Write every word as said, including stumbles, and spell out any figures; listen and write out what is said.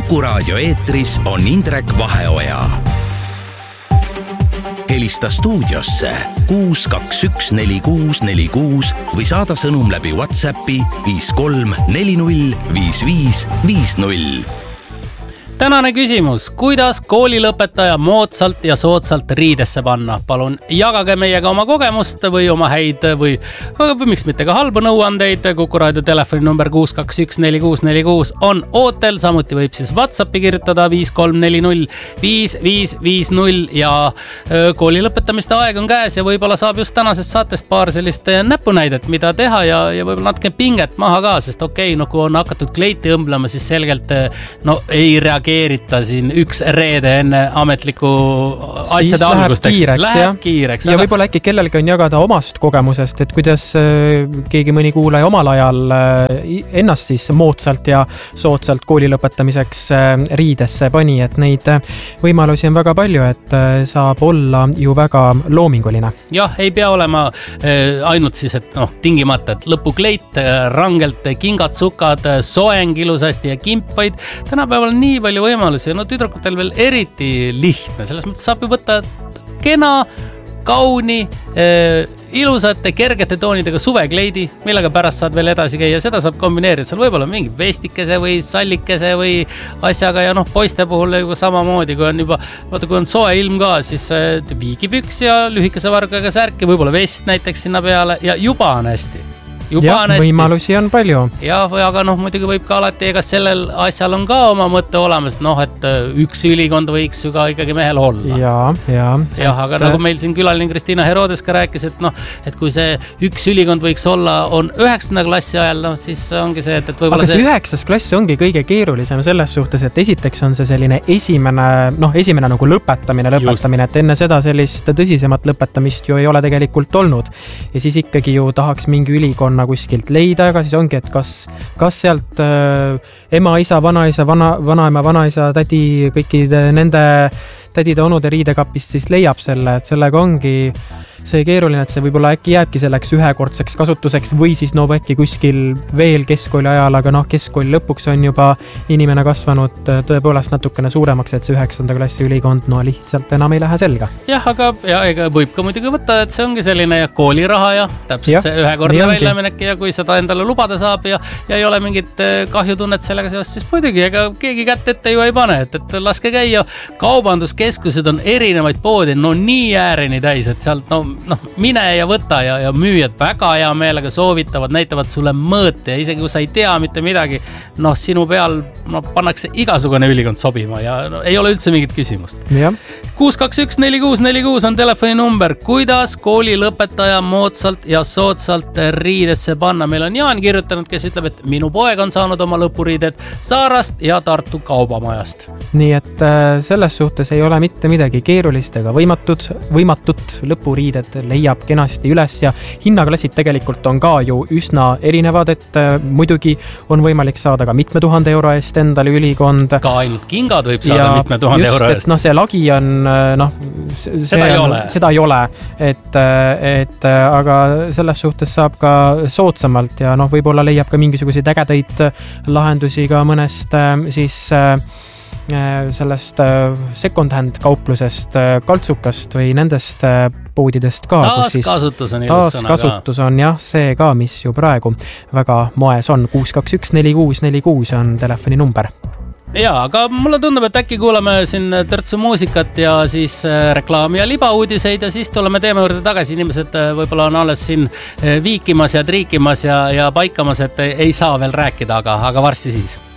Kuku Raadio eetris on Indrek Vaheoja. Helista stuudiosse kuus kaks üks neli kuus neli kuus või saada sõnum läbi WhatsAppi viis kolm neli null viis viis viis null. Tänane küsimus, kuidas koolilõpetaja moodsalt ja soodsalt riidesse panna? Palun jagage meiega oma kogemust või oma häid või, või miks mitte ka halbu nõuandeid. Kuku Raadio telefoni number kuus kaks üks neli kuus neli kuus on ootel, samuti võib siis WhatsAppi kirjutada viis kolm neli null viis viis viis null ja kooli lõpetamiste aeg on käes ja võib-olla saab just tänasest saatest paar sellist näpunäidet, mida teha ja, ja võib-olla natuke pinget maha ka, sest okei, okay, no kui on hakatud kleiti õmblema, siis selgelt no ei reageerita keerita siin üks reede enne ametliku asjade algust. Kiireks, läheb ja. kiireks. Ja aga... võib-olla äkki kellelgi on jagada omast kogemusest, et kuidas äh, keegi mõni kuulaja omal ajal äh, ennast siis moodsalt ja soodsalt kooli lõpetamiseks äh, riidesse pani, et neid äh, võimalusi on väga palju, et äh, saab olla ju väga loominguline. Jah, ei pea olema äh, ainult siis, et noh, tingimata, et lõpukleit, äh, rangelt kingad, sukad, soeng ilusasti ja kimp, vaid tänapäeval nii palju võimalusi ja no tüdrukutel veel eriti lihtne. Selles mõttes saab ju võtta kena, kauni, eh, ilusate, kergete toonidega suvekleidi, millega pärast saad veel edasi käia. Seda saab kombineerida. Seal võib olla mingi vestikese või sallikese või asjaga ja noh, poiste puhul juba samamoodi, kui on juba, vaata, kui on soe ilm ka, siis viigipüks ja lühikese vargaga särki, võib-olla vest näiteks sinna peale ja juba on hästi. Ja, võimalusi on palju. Ja, aga noh, muidugi võib ka alati, ega sellel asjal on ka oma mõte olemas, noh, et üks ülikond võiks ju ka ikkagi mehel olla. Ja, ja. Ja, aga et... nagu meil siin külaline Kristiina Herodes ka rääkis, et noh, et kui see üks ülikond võiks olla, on üheksanda klassi ajal, noh, siis ongi see, et, et võib-olla aga see... Aga see üheksas klass ongi kõige keerulisem selles suhtes, et esiteks on see selline esimene, noh, esimene nagu lõpetamine, lõpetamine, Just. et enne seda sellist tõsisemat lõpetamist ju ei ole tegelikult olnud. Ja siis ikkagi ju tahaks mingi ülikonna kuskilt leida, aga siis ongi, et kas, kas sealt äh, ema, isa, vanaisa, vana, vanaema, vanaisa, tädi, kõikide nende tädide onude riidekapist siis leiab selle, et sellega ongi see keeruline, et see võib-olla äkki jääbki selleks ühekordseks kasutuseks või siis no äkki kuskil veel keskkooli ajal, aga noh, keskkooli lõpuks on juba inimene kasvanud tõepoolest natukene suuremaks, et see üheksanda klassi ülikond no lihtsalt enam ei lähe selga. Jah, aga ja, ega võib ka muidugi võtta, et see ongi selline kooliraha ja täpselt ja, see ühekordne väljaminek ja kui seda endale lubada saab ja, ja ei ole mingit kahjutunnet sellega seos, siis muidugi, ega keegi kätt ette ju ei pane, et, et laske käia. Kaubanduskeskused on erinevaid poodi, no nii ääreni täis, et sealt no noh, mine ja võta ja, ja müüjad väga hea meelega soovitavad, näitavad sulle mõõte ja isegi kui sa ei tea mitte midagi, noh, sinu peal no, pannakse igasugune ülikond sobima ja no, ei ole üldse mingit küsimust. kuus kaks üks neli kuus neli kuus on telefoni number. Kuidas kooli lõpetaja moodsalt ja soodsalt riidesse panna? Meil on Jaan kirjutanud, kes ütleb, et minu poeg on saanud oma lõpuriided Saarast ja Tartu kaubamajast. Nii et selles suhtes ei ole mitte midagi keerulist ega võimatud, võimatut lõpuriided leiab kenasti üles ja hinnaklassid tegelikult on ka ju üsna erinevad, et äh, muidugi on võimalik saada ka mitme tuhande euro eest endale ülikond. Ka ainult kingad võib saada ja mitme tuhande euro eest. No see lagi on, noh, see, seda, ei on, seda ei ole, et, et aga selles suhtes saab ka soodsamalt ja noh, võib-olla leiab ka mingisuguseid ägedaid lahendusi ka mõnest siis sellest second-hand kauplusest, kaltsukast või nendest poodidest ka. Taaskasutus on ilus sõna ka. Taaskasutus on jah, see ka, mis ju praegu väga moes on. kuus kaks üks neli kuus neli kuus on telefoni number. Jaa, aga mulle tundub, et äkki kuulame siin törtsu muusikat ja siis reklaami ja libauudiseid ja siis tuleme teema juurde tagasi. Inimesed võib-olla on alles siin viikimas ja triikimas ja, ja paikamas, et ei saa veel rääkida, aga, aga varsti siis.